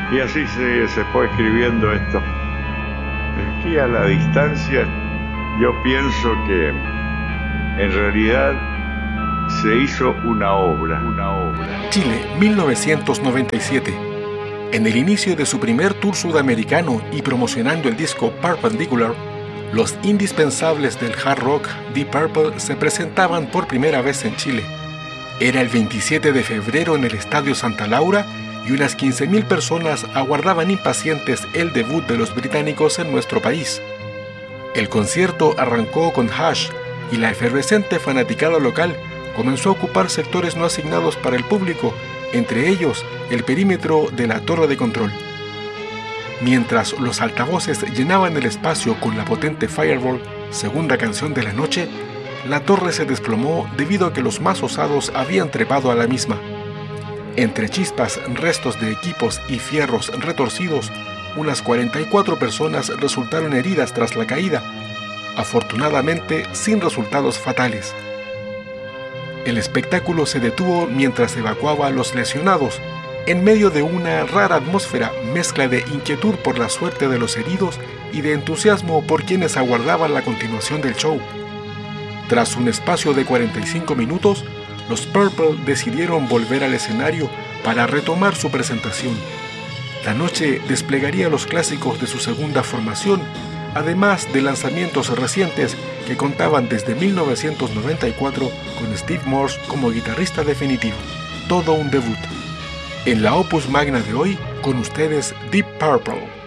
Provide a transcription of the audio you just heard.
Y así se fue escribiendo esto. Aquí a la distancia yo pienso que en realidad se hizo una obra. Chile, 1997. En el inicio de su primer tour sudamericano y promocionando el disco Perpendicular, los indispensables del hard rock Deep Purple se presentaban por primera vez en Chile. Era el 27 de febrero en el Estadio Santa Laura y unas 15.000 personas aguardaban impacientes el debut de los británicos en nuestro país. El concierto arrancó con Hash y la efervescente fanaticada local comenzó a ocupar sectores no asignados para el público, entre ellos el perímetro de la torre de control. Mientras los altavoces llenaban el espacio con la potente Fireball, segunda canción de la noche, la torre se desplomó debido a que los más osados habían trepado a la misma. Entre chispas, restos de equipos y fierros retorcidos, unas 44 personas resultaron heridas tras la caída, afortunadamente sin resultados fatales. El espectáculo se detuvo mientras evacuaba a los lesionados, en medio de una rara atmósfera mezcla de inquietud por la suerte de los heridos y de entusiasmo por quienes aguardaban la continuación del show. Tras un espacio de 45 minutos, los Purple decidieron volver al escenario para retomar su presentación. La noche desplegaría los clásicos de su segunda formación, además de lanzamientos recientes que contaban desde 1994 con Steve Morse como guitarrista definitivo. Todo un debut. En la Opus Magna de hoy, con ustedes Deep Purple.